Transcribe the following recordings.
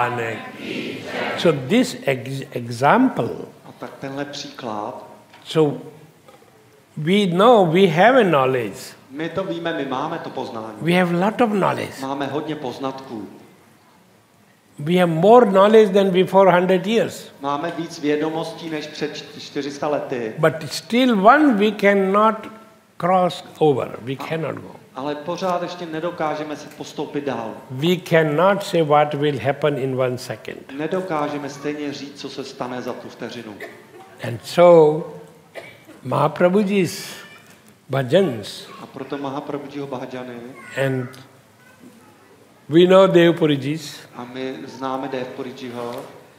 pánek. So this example, A tak tenhle příklad, so we know we have a knowledge. my to víme, my máme to poznání. We have a lot of knowledge. Máme hodně poznatků. We have more knowledge than before 100 years. Máme víc vědomostí než před 400 lety. But still one we cannot cross over. We cannot go. Ale pořád ještě nedokážeme se postoupit dál. We cannot say what will happen in 1 second. Nedokážeme stejně říct, co se stane za tu vteřinu. And so, Mahaprabhuji's bhajans, A proto Mahaprabhujiho bhajany, and we know Devpuriji's, a my známe Devpurijiho,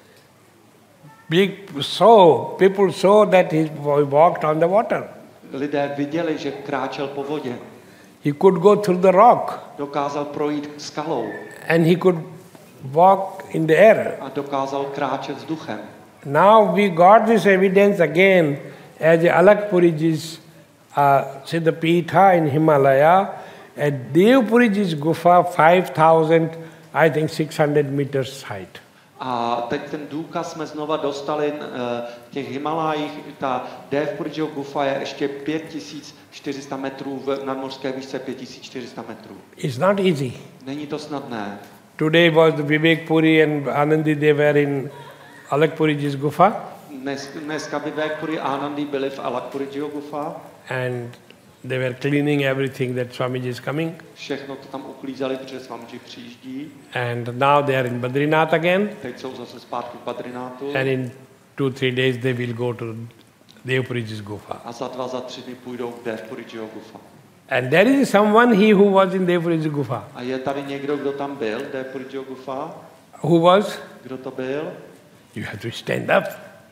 people saw that he walked on the water. lidé viděli, že kráčel po vodě. He could go through the rock, Dokázal projít skalou and he could walk in the air. a dokázal kráčet vzduchem. Now we got this evidence again as Alakpuriji's Siddhapitha in Himalaya, at Devpuriji's Gufa 5,600 meters height. A teď ten důkaz jsme znova dostali v těch Himalájích. Ta Devpurijiho gufa je ještě 5400 metrů v nadmořské výšce 5400 metrů. It's not easy. Není to snadné. Today was Vivek Puri and Anandi, they were in Alakpuriji's Gufa. Dneska Vivek Puri a Anandi byli v Alakpurijiho gufa. And they were cleaning everything that Swamiji is coming. Všechno to tam uklízeli, protože Swamiji přijíždí. And now they are in Badrinath again. Teď jsou zase zpátky v Badrinátu. And in 2-3 days they will go to Devpuriji's Gufa. A za 2-3 dny půjdou k Devpurijiho gufa. And there is someone who was in Devpuriji's Gufa. A je tady někdo, kdo tam byl, Devpurijiho gufa? Who was? Kdo to byl? You have to stand up.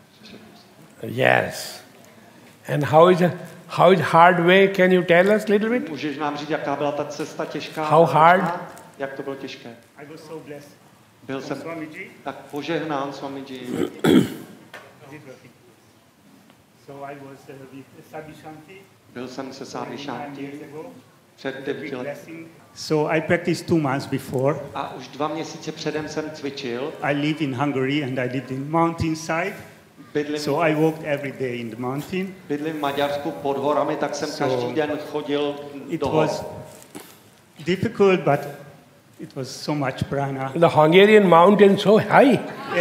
Yes. And how is hard way? Can you tell us a little bit? Můžeš nám říct, jaká byla ta cesta těžká? How hard? Jak to bylo těžké? I was so blessed. Byl jsem Swamiji, tak požehnán Swamiji. is it working? So I was with Sadhu Shanti Byl jsem se Sadhu 9 Shanti years ago. před Big 9 lety. blessing. So I practiced 2 months before. A už 2 měsíce předem jsem cvičil. I live in Hungary and I lived in mountainside. So I walked every day in the mountain. Bydlím v Maďarsku pod horami, tak jsem každý den chodil It do hor. was difficult, but it was so much prana. The Hungarian mountain so high.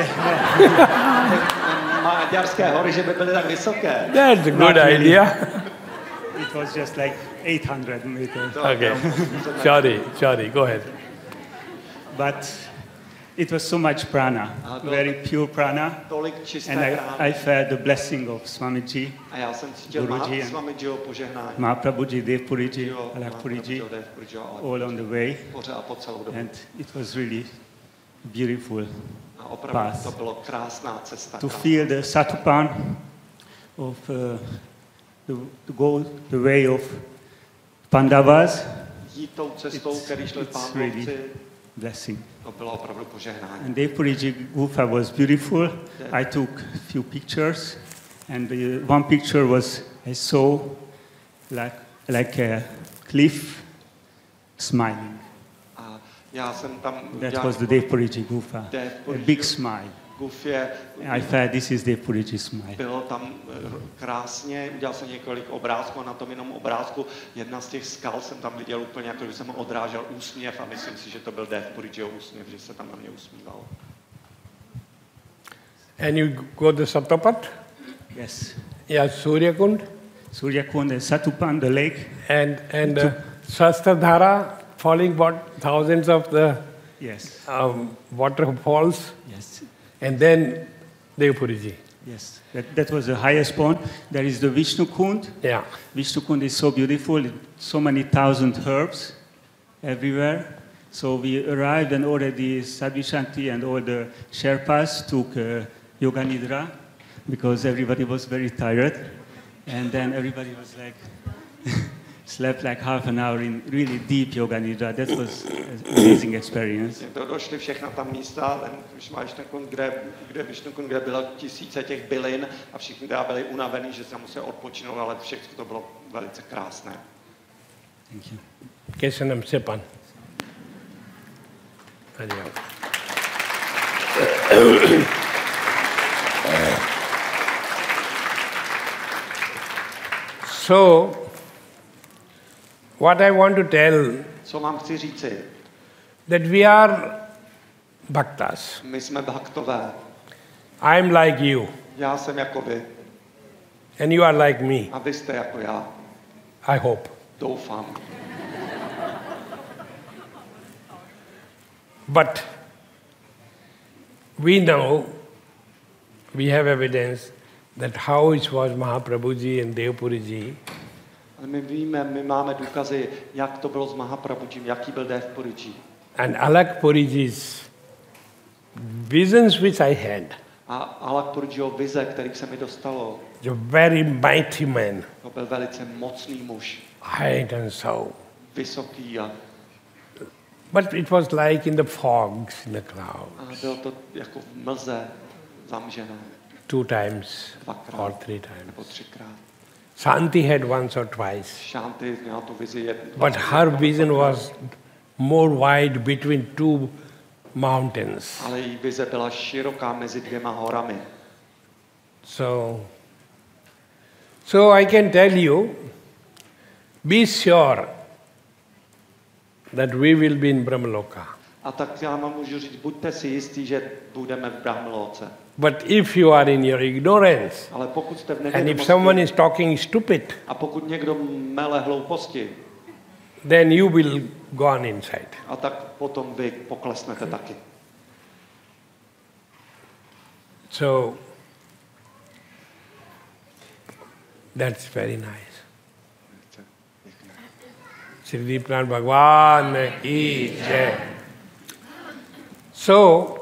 Maďarské hory, že by byly tak vysoké. That's a good Not really. idea. It was just like 800 meters. Okay. Sorry, go ahead. But it was so much prana, very pure prana. Tolik čisté And I prány. felt the blessing of Swamiji, A já jsem cítil Guruji and Swamijiho požehnání. Mahaprabhuji, Devpuriji, Alakpuriji, all on the way. Pořád po celou dobu. And it was really beautiful A opravdu path. to bylo krásná cesta. to feel the satupan of to go the way of Pandavas. Jít tou cestou, který šli It's really Pándovci, blessing. to bylo opravdu požehnání. And Devpuriji Gufa was beautiful. I took a few pictures, and one picture was I saw like a cliff smiling. A já jsem tam That was the Devpuriji Gufa. A Devpuriji big smile. Gufě. I felt this is Devpuriji smile. Bylo tam krásně, udělal jsem několik obrázků a na tom jenom obrázku jedna z těch skal jsem tam viděl úplně, jako že jsem odrážel úsměv a myslím si, že to byl Devpurijiho úsměv, že se tam na mě usmíval. And you go to Satapat? Yes. Yeah, Suryakund. Suryakund and Satupan, the lake. And Shastradhara, falling thousands of the Yes. waterfalls. Yes. And then Devpuriji. Yes. That was the highest point. There is the Vishnu Kund. Yeah. Vishnu Kund is so beautiful. So many thousand herbs everywhere. So we arrived and already Sadhu Shanti and all the Sherpas took Yoga Nidra because everybody was very tired. And then everybody was like, slept like half an hour in really deep Yoga Nidra. That was an amazing experience. Došli všechna tam místa, kde Vishnukund, kde bylo tisíce těch bylin a všichni byli unavený, že se museli odpočinout, ale všechno to bylo velice krásné. Thank you. Kesanam Sepan. Adios. So, what I want to tell, Co vám chci říci? that we are bhaktas. My jsme bhaktové. I am like you, Já jsem jako vy and you are like me, a vy jste jako já. I hope. Doufám. But we know, we have evidence that how it was Mahaprabhuji and Devpuriji, Ale my víme, my máme důkazy, jak to bylo s Mahaprabhujím, jaký byl Dev Puriji. and Alak Puriji's visions which I had. A Alak Purijiho vize, kterých se mi dostalo, A very mighty man, to byl velice mocný muž, height and so. vysoký a But it was like in the fogs, in the clouds, bylo to jako v mlze zamžené 2 times dvakrát or 3 times. nebo 3krát. Shanti had once or twice. Shanti měla tu vizi But her vision was more wide between 2 mountains. ale její vize byla široká mezi 2 horami. So I can tell you, be sure that we will be in Brahmaloka. A tak já vám můžu říct, buďte si jistí, že budeme v Brahmaloce. But if you are in your ignorance, Ale pokud jste v and if nevědomosti someone is talking stupid, a pokud někdo mele hlouposti, then you will go on inside. a tak potom vy poklesnete taky. So that's very nice. Shri Pran Bhagwan ki jai. So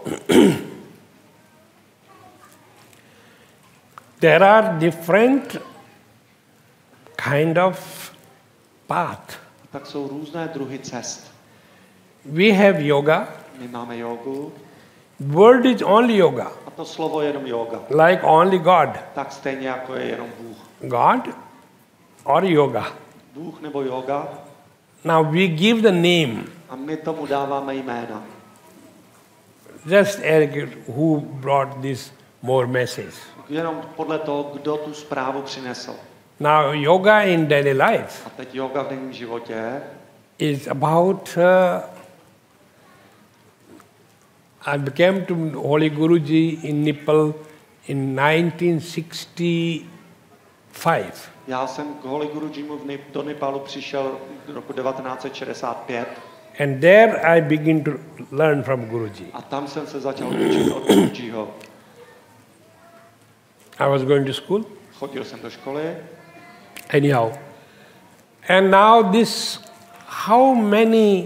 there are different kind of path. Tak jsou různé druhy cest. We have yoga. My máme jogu Word is only yoga, a to slovo je jenom yoga. like only God. Tak stejně jako je jenom Bůh. God or yoga. Bůh nebo yoga Now we give the name. a my tomu dáváme jména. Just Eric, who brought this more message. Jenom podle toho, kdo tu zprávu přinesl. Now yoga in daily life A teď yoga v denním životě is about. I came to Holy Guruji in Nepal in 1965. Já jsem k Holy Gurujimu do Nepalu přišel v roku 1965 And there I begin to learn from Guruji. a tam jsem se začal učit od Gurujiho. I was going to school. Chodil jsem do školy Anyhow. And now this, how many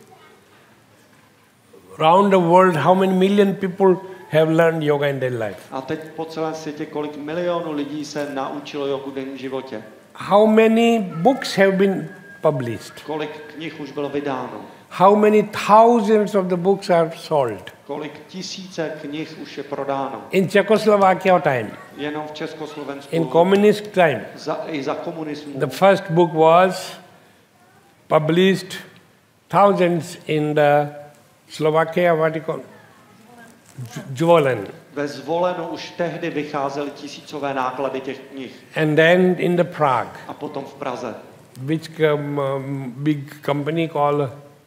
around the world, how many million people have learned yoga in their life? a teď po celém světě kolik milionů lidí se naučilo jogu v denním životě. How many books have been published? Kolik knih už bylo vydáno. How many thousands of the books are sold? Kolik tisíce knih už je prodáno. In Czechoslovakia time, Jenom v Československu in communist time, i za komunismu. the first book was published thousands in the Slovakia, what you call, Zvolen. Ve Zvolenu už tehdy vycházely tisícové náklady těch knih. And then in the Prague, A potom v Praze. which big company called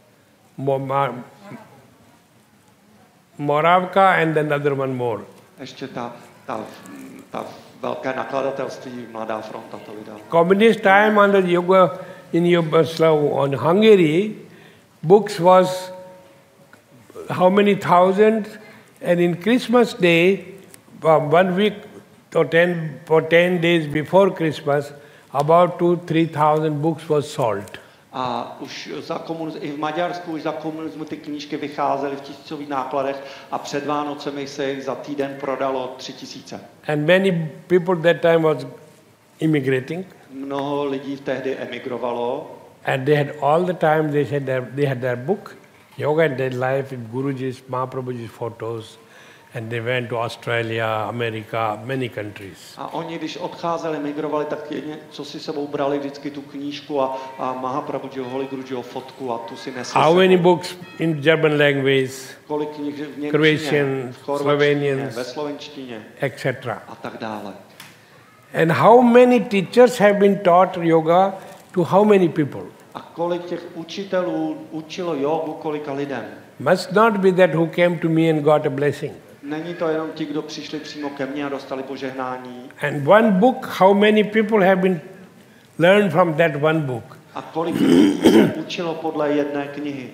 Moravka and then another one more. Ještě ta velké nakladatelství Mladá fronta to vydala. Communist time under yoga in Yugoslav on Hungary, books was how many thousands, and in Christmas Day, 1 week or 10 days before Christmas, about 2,000-3,000 books was sold. A už i v Maďarsku už za komunismu ty knížky vycházely v tisícových nákladech a před Vánocemi se jich za týden prodalo 3,000. And many people that time was immigrating, Mnoho lidí tehdy emigrovalo and they had all the time they had their book, Yoga and Dead Life, with Guruji's, Mahaprabhuji's photos, And they went to Australia, America, many countries. A oni, když odcházeli, migrovali, tak jedně, co si sebou brali vždycky tu knížku a Mahaprabhujiho Holy Gurujiho fotku a tu si nesli. How many books in German language, Kolik knih v němčině, Croatian, v chorvačtině, Slovenian, ve slovenštině etc. a tak dále. And how many teachers have been taught yoga to how many people? A kolik těch učitelů učilo jogu kolika lidem? Must not be that who came to me and got a blessing. Není to jenom ti, kdo přišli přímo ke mně a dostali požehnání. And one book, how many people have been learned from that one book? A kolik lidí se učilo podle jedné knihy?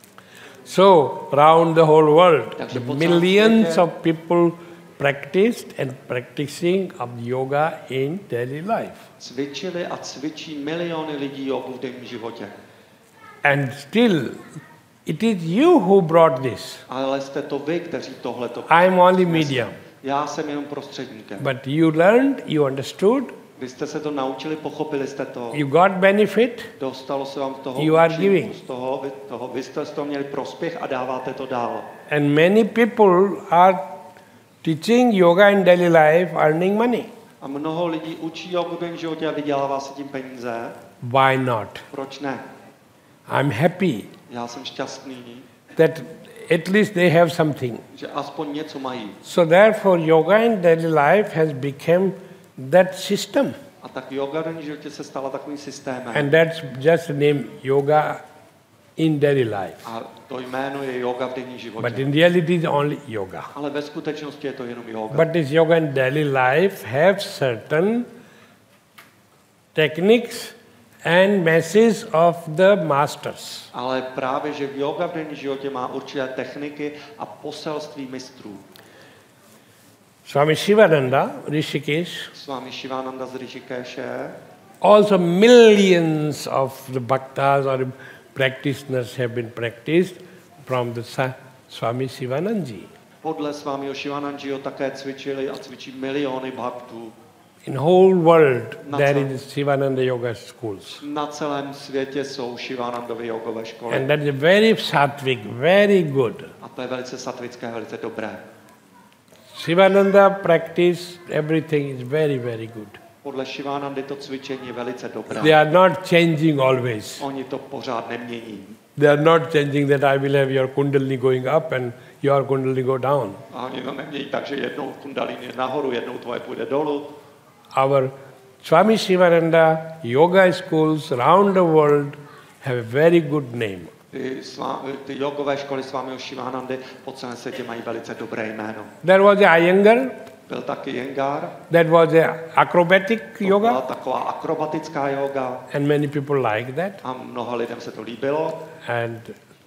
So, around the whole world, Takže the po celém millions světě of people practiced and practicing of yoga in daily life. cvičili a cvičí miliony lidí jogu v denním životě. And still, it is you who brought this. Ale jste to vy, kteří tohleto. I am only medium. Já jsem jenom prostředníkem. But you learned, you understood, Vy jste se to naučili, pochopili jste to. you got benefit, Dostalo se vám z toho You are účinku, giving. z toho, vy jste z toho měli prospěch a dáváte to dál. and many people are teaching yoga in daily life, earning money. A mnoho lidí učí jogu v denním životě a vydělává se tím peníze. Why not? Proč ne? I'm happy Já jsem šťastný, that at least they have something. že aspoň něco mají. So therefore, yoga in daily life has become that system. A tak yoga v denním životě se stala takovým systémem. And that's just the name yoga in daily life. A to jméno je yoga v denním životě. But in reality, it's only yoga. Ale ve skutečnosti je to jenom yoga. But this yoga in daily life have certain techniques and messages of the masters. Ale právě, že yoga v denním životě má určité techniky a poselství mistrů. Swami Shivananda, Rishikesh, S vámi Shivananda z Rishikeše, also millions of the bhaktas or practitioners have been practiced from the Swami Shivananji. podle s vámiho Shivananjiho také cvičili a cvičí miliony bhaktů. In whole world, Not there so. is Shivananda yoga schools. Na celém světě jsou Shivanandovy jogové školy. And that is very sattvic, very good. A to je velice sattvické, velice dobré. Shivananda practice, everything is very, very good. Podle Shivanandy to cvičení je velice dobré. They are not changing always. Oni to pořád nemění. They are not changing that I will have your kundalini going up and your kundalini go down. A oni to nemění tak, že jednou kundalini je nahoru, jednou tvoje půjde dolů. Our Swami Shivananda yoga schools around the world have a very good name. Ty jogové školy s vámiho Shivanandy po celém světě mají velice dobré jméno. There was a Iyengar, Byl taky Iyengar, that was a acrobatic byla yoga, taková akrobatická yoga and many people like that. a mnoha lidem se to líbilo. And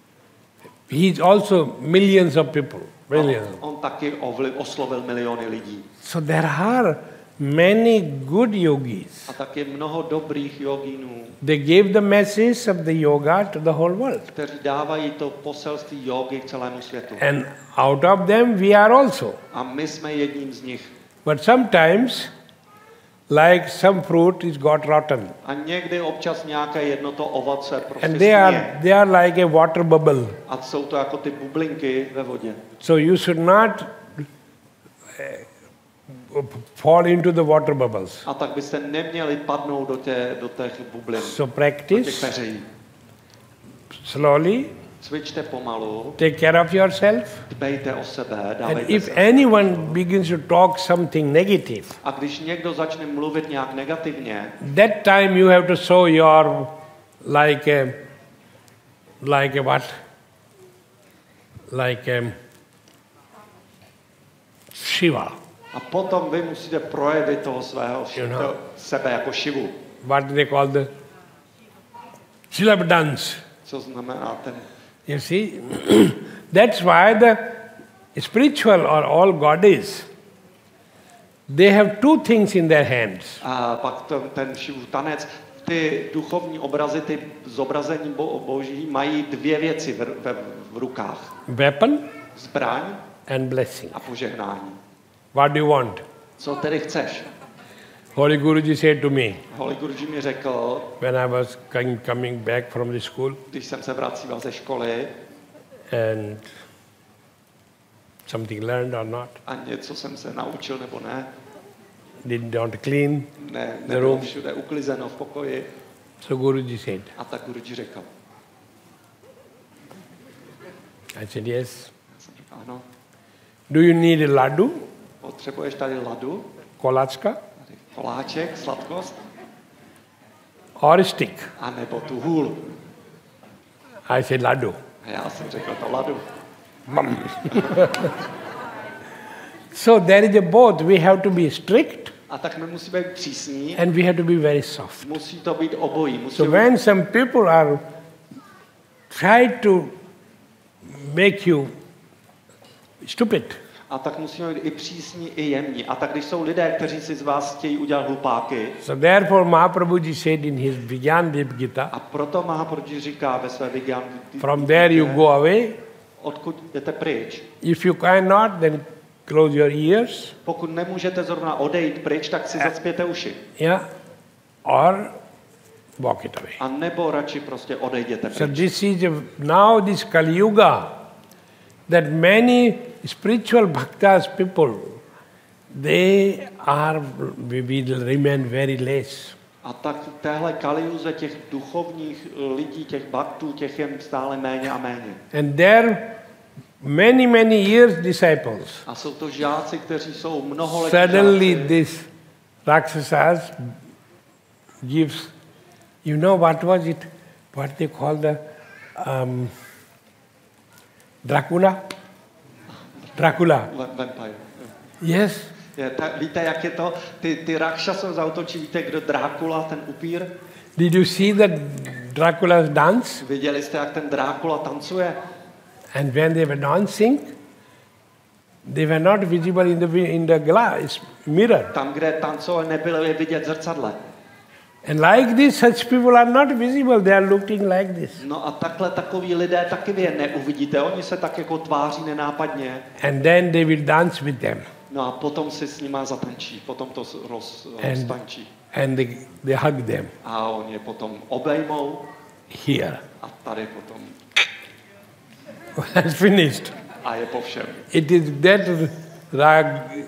he's also millions of people, millions. On taky oslovil miliony lidí. So there are many good yogis. A taky mnoho dobrých jogínů, They gave the message of the yoga to the whole world. kteří dávají to poselství jogy k celému světu. And out of them we are also. A my jsme jedním z nich. But sometimes, like some fruit is got rotten. A někdy občas nějaké jedno to ovoce prostě And sníje. they are like a water bubble. A jsou to jako ty bublinky ve vodě. So you should not fall into the water bubbles. A tak byste neměli padnout do těch bublin, So do těch practice peří. slowly, Cvičte pomalu, take care of yourself. dbejte o sebe, And dávejte if se. anyone begins to talk something negative, A když někdo začne mluvit nějak negativně, that time you have to show your like a what? Like a Shiva. a potom vy musíte projevit toho svého sebe jako Šivu. What they call the Shilab dance. Co znamená ten... You see, that's why the spiritual or all goddess, they have two things in their hands. A pak ten Šivův tanec, ty duchovní obrazy, ty zobrazení boží mají dvě věci v rukách. Weapon Zbraň and blessing. a požehnání. What do you want? Co tedy chceš? Holy Guruji said to me, Holy Guruji mi řekl, when I was coming back from the school, když jsem se vracel ze školy, and something learned or not. A něco jsem se naučil nebo ne. Did not clean Ne, the nebylo room. všude uklizeno v pokoji. So Guruji said. A tak Guruji řekl. I said, yes. Já jsem řekl, ano. Do you need a laddu? Potřebuješ tady ladu, Kolačka? tady koláček, sladkost, Or a stick? a nebo tu hůl. I said, laddu. A já jsem řekl to ladu. So there is a both. We have to be strict A tak my musíme být přísní, and we have to be very soft. musí to být obojí. Musí So when some people are try to make you stupid, A tak musíme být i přísní, i jemní. A tak když jsou lidé, kteří si z vás chtějí udělat hlupáky, so therefore Mahaprabhuji said in his Vijnan Dev Gita, a proto Mahaprabhuji říká ve své Vigyan, from there you go away. odkud jdete pryč. If you cannot, then close your ears, Pokud nemůžete zrovna odejít pryč, tak si zacpěte uši. yeah, or walk it away. A nebo radši prostě odejděte So pryč. this is now this Kali Yuga, that many spiritual bhaktas people, they will remain very less. A tak v téhle kaliuze těch duchovních lidí, těch bhaktů, těch je stále méně a méně. And there many years disciples. A jsou to žáci, kteří jsou mnoholetí Suddenly žáci. this Rakshasas gives, you know what was it? What they call the Dracula? Dracula. Vampire. Yes. Víte, jak je to? Ty Rakshasové zautočí, víte, kdo Drákula, ten upír? Did you see the Dracula's dance? Viděli jste, jak ten Drákula tancuje? And when they were dancing, they were not visible in the glass mirror. Tam, kde tancovali, nebylo je vidět zrcadle. And like this, such people are not visible. They are looking like this. No a takhle takoví lidé taky vy je neuvidíte. Oni se tak jako tváří nenápadně. And then they will dance with them. No a potom si s nima zatančí. Potom to roztančí. And they hug them A oni je potom obejmou here. a tady potom. It's finished. A je po všem. It is that rag,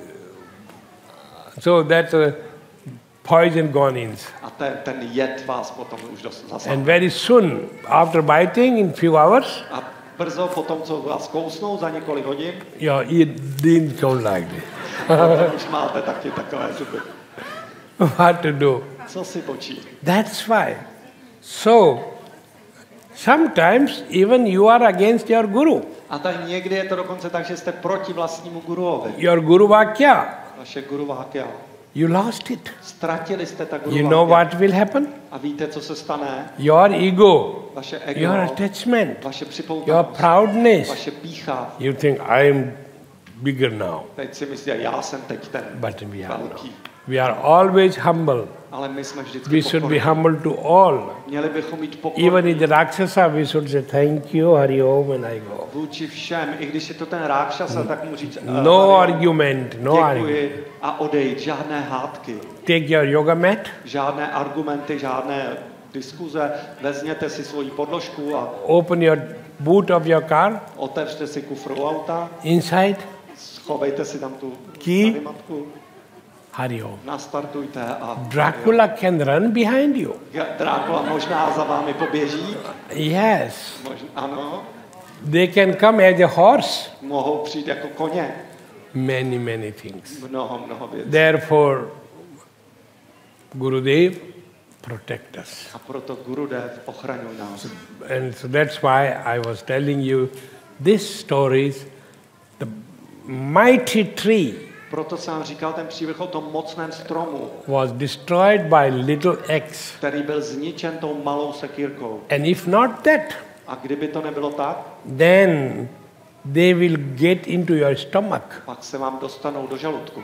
so that poison gone in. A ten jed vás potom už zasáhne. And very soon, after biting in few hours, A brzo potom, co vás kousnou za několik hodin, your ear didn't sound like this. potom už máte taky takové zuby. What to do? Co si počít? That's why. So, sometimes even you are against your guru. A tak někdy je to dokonce tak, že jste proti vlastnímu guruovi. Your guru vakya. Vaše guru vákya. You lost it. Ztratili jste ta guru You know vákya. what will happen? A víte, co se stane? Your ego, Vaše ego, your attachment, vaše your připoutanost, proudness. vaše pícha. You think I am bigger now, Teď si myslí, já jsem teď ten but we are not. velký. We are always humble. Ale my jsme vždycky We should be pokorní. humble to all. Měli bychom být pokorní Even in the Rakshasa, we should say thank you, Hari Om, and I go. vůči všem. I když je to ten rákšasa, tak mu říct No Hari Om, argument, no argument. děkuji a odejít. Žádné hádky, Take your yoga mat, žádné argumenty, žádné diskuze. Vezměte si svoji podložku a open your boot of your car, otevřte si kufr u auta, inside, schovejte si tam tu Key. matku, Hari Om. nastartujte a Dracula can run behind you. Drákula možná za vámi poběží. Yes. Možná, ano, They can come as a horse. mohou přijít jako koně. Many things. Mnoho věcí. Therefore, Gurudev protect us. A proto Gurudev ochraňuje nás. And so that's why I was telling you these stories, the mighty tree Proto jsem vám říkal ten příběh o tom mocném stromu, was destroyed by little axe. který byl zničen tou malou sekírkou. And if not that, A kdyby to nebylo tak, then they will get into your stomach. pak se vám dostanou do žaludku.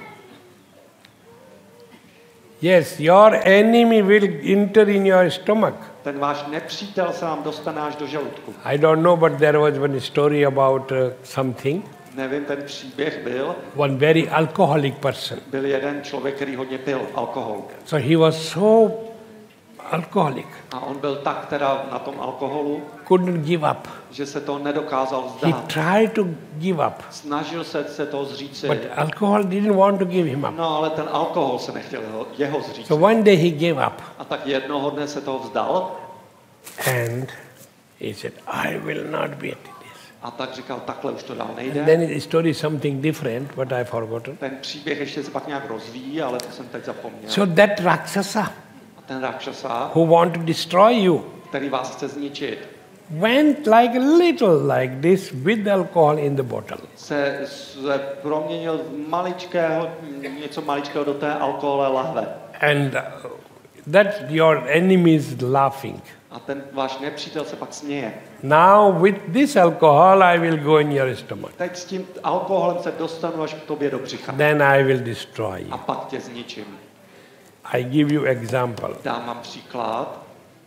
Yes, your enemy will enter in your stomach. Ten váš nepřítel se vám dostane až do žaludku. I don't know, but there was one story about something. Nevím, ten příběh One very alcoholic person. byl jeden člověk, který hodně pil alkohol. So he was so alcoholic. A on byl tak teda na tom alkoholu, Couldn't give up. že se to nedokázal He vzdát. tried to give up. Snažil se toho zříci. But alcohol didn't want to give him up. No, ale ten alkohol se nechtěl jeho zříci. So one day he gave up. A tak jednoho dne se toho vzdal. And he said, I will not be at this. A tak říkal, takhle už to dál And nejde. then the story is something different, but I've forgotten. Ten příběh ještě se pak nějak rozvíjí, ale to jsem teď zapomněl. So that Rakshasa, A ten Rakshasa, who want to destroy you, který vás chce zničit, went like a little like this with alcohol in the bottle. se proměnil něco maličkého do té alkoholové lahve. And that your enemy is laughing. A ten váš nepřítel se pak směje. Now with this alcohol I will go in your stomach. Teď s tím alkoholem se dostanu až k tobě do břicha. Then I will destroy you. A pak tě zničím. I give you example. Dám vám příklad.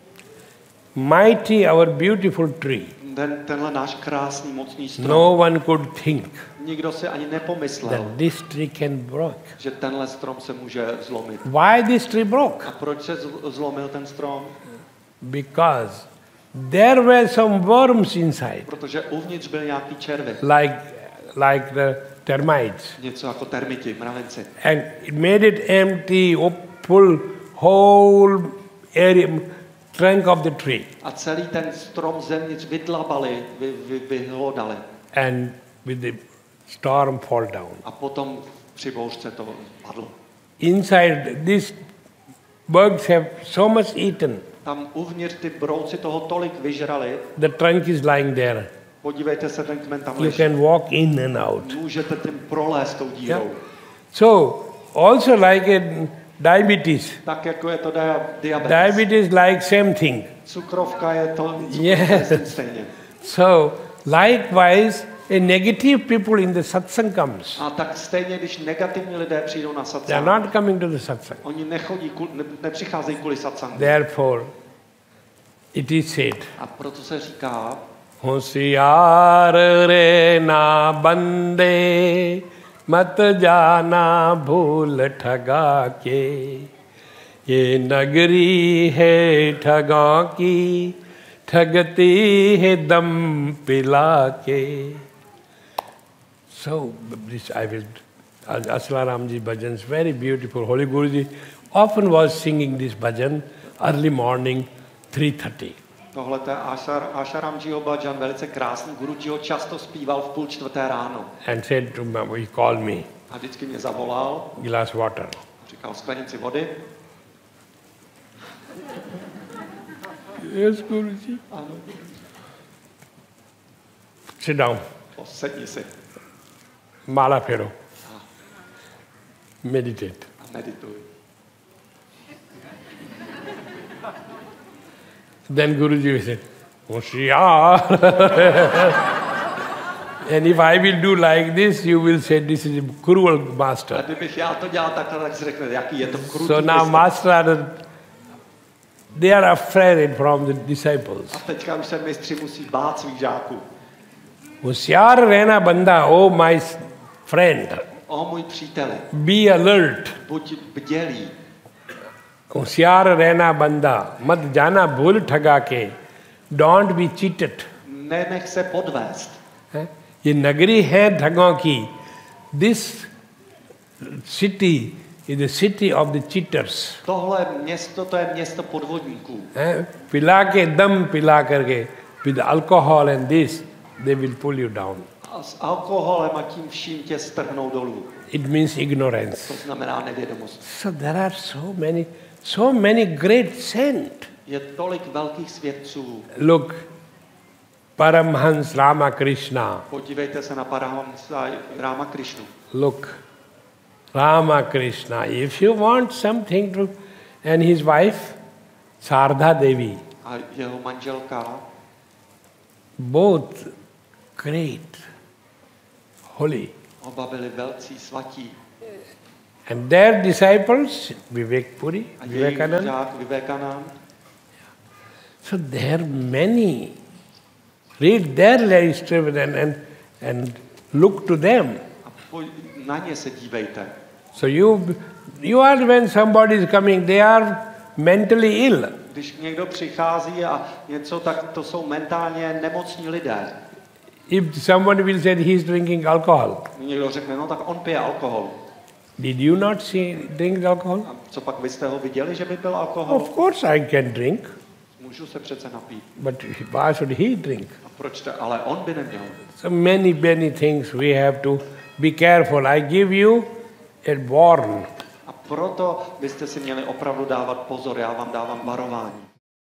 Mighty our beautiful tree. Tenhle náš krásný mocný strom. No one could think Nikdo si ani that nepomyslel, this tree can break. že tenhle strom se může zlomit. Why this tree broke? A proč se zlomil ten strom? Because there were some worms inside, Protože uvnitř byl nějaký červy. like the termites. Něco jako termiti, mravenci. And it made it empty, full whole area, trunk of the tree. A celý ten strom zevnitř vydlabali, vyhlodali. And with the storm fall down. A potom při bouřce to padlo. Inside, these bugs have so much eaten. Tam uvnitř ty brouci toho tolik vyžrali. The trunk is lying there. Podívejte se, ten kmen tam You leží. can walk in and out. Můžete tím prolézt tou dírou. Yeah. So, also like a diabetes. Tak jako je to diabetes. Diabetes like same thing. Cukrovka je to Yes. stejně. So, likewise, a negative people in the satsang comes. A tak stejně, když negativní lidé přijdou na They are satsang, not coming to the satsang. oni nepřicházejí kvůli satsangu. Therefore, it is said, A proto se říká, होशियार रे ना बंदे मत जाना भूल ठगा के ये नगरी है ठगा की ठगती है दम पिला के. So this I will Asalaramji bhajans, very beautiful. Holy Guruji often was singing this bhajan early morning 3:30. tohle je Asharamjiho bhajan, velice krásný. Guruji ho často zpíval v 3:30 ráno. And said to me, he called me, A vždycky mě zavolal, glass water. říkal sklenici vody. Yes, Guruji. Ano, Sit down. sedni si Mala phero. Meditate. a medituj. Then Guruji said, Hoshiyar. And if I will do like this, you will say this is a cruel A master. kdybych já to dělal takhle, tak si řekne, jaký je to krutý. So now mistr. master, they are afraid from the disciples. A teďka už se mistři musí bát svých žáků. Hoshiyar rehna banda, oh my friend, O můj příteli, be alert. buď bdělý. होशियार रहना बंदा मत जाना भूल ठगा के don't be cheated. Nenech se podvést. ये नगरी है ठगों की. This city is the city of the cheaters. Tohle město, to je město podvodníků. पिला के दम पिला करके with alcohol and this they will pull you down. A s alkoholem a tím vším tě strhnou dolů. It means ignorance. To znamená nevědomost. So there are so many great saints. Je tolik velkých svědců. Look, Paramhans Ramakrishna. Podívejte se na Paramahansa Ramakrishnu. Look, Ramakrishna, if you want something to, and his wife, Sardha Devi, A jeho manželka, both great, holy. oba byli velcí svatí. And their disciples, Vivek Puri, A jejich Vivekananda. žák Vivekanand. So there are many. Read their history and look to them. A na ně se dívejte. So you are when somebody is coming, they are mentally ill. Když někdo přichází a něco, tak to jsou mentálně nemocní lidé. If someone will say he is drinking alcohol, Někdo řekne, no tak on pije alkohol. did you not see drink alcohol? A co pak vy jste ho viděli, že by pil alkohol? Of course I can drink, Můžu se přece napít. but why should he drink? A proč to? Ale on by neměl. So many things we have to be careful. I give you a warn. A proto byste si měli opravdu dávat pozor, já vám dávám varování.